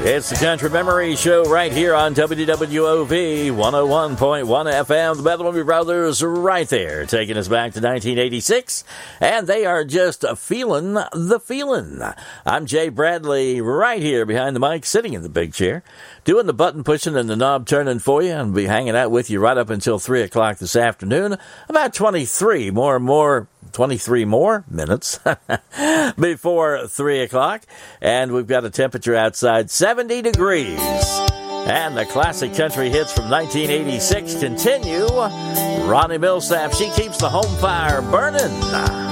It's the Country Memory Show right here on WWOV 101.1 FM. The Bellamy Brothers right there, taking us back to 1986. And they are just feeling the feeling. I'm Jay Bradley right here behind the mic, sitting in the big chair, doing the button pushing and the knob turning for you. And be hanging out with you right up until 3 o'clock this afternoon. About 23 more minutes before 3 o'clock. And we've got a temperature outside 70 degrees. And the classic country hits from 1986 continue. Ronnie Milsap, she keeps the home fire burning.